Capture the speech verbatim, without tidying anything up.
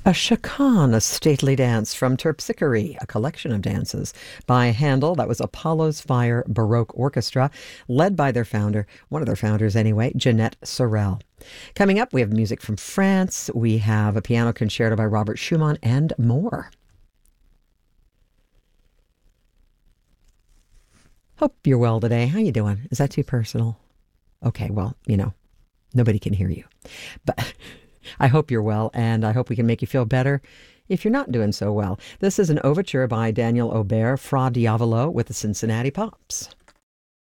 A chacan, a stately dance from Terpsichore, a collection of dances by Handel. That was Apollo's Fire Baroque Orchestra, led by their founder, one of their founders anyway, Jeanette Sorel. Coming up, we have music from France, we have a piano concerto by Robert Schumann, and more. Hope you're well today. How you doing? Is that too personal? Okay, well, you know, nobody can hear you. But I hope you're well, and I hope we can make you feel better if you're not doing so well. This is an overture by Daniel Aubert, Fra Diavolo, with the Cincinnati Pops.